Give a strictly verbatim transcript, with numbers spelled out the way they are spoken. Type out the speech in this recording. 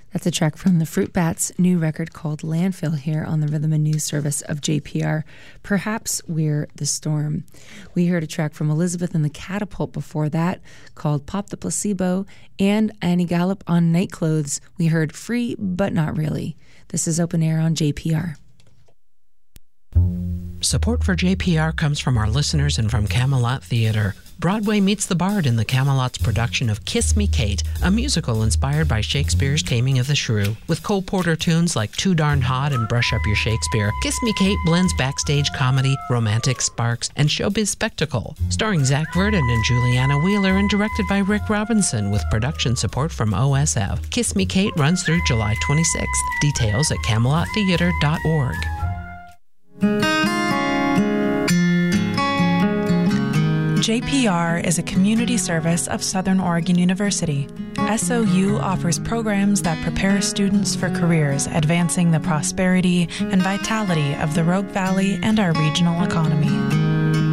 That's a track from the Fruit Bats' new record called Landfill here on the Rhythm and News service of J P R. Perhaps We're the Storm. We heard a track from Elizabeth and the Catapult before that called Pop the Placebo, and Annie Gallup on Night Clothes. We heard Free But Not Really. This is Open Air on J P R. Support for J P R comes from our listeners and from Camelot Theater. Broadway meets the Bard in the Camelot's production of Kiss Me Kate, a musical inspired by Shakespeare's Taming of the Shrew. With Cole Porter tunes like Too Darn Hot and Brush Up Your Shakespeare, Kiss Me Kate blends backstage comedy, romantic sparks, and showbiz spectacle. Starring Zach Verdon and Juliana Wheeler and directed by Rick Robinson with production support from O S F. Kiss Me Kate runs through July twenty-sixth. Details at camelot theater dot org. J P R is a community service of Southern Oregon University. S O U offers programs that prepare students for careers advancing the prosperity and vitality of the Rogue Valley and our regional economy.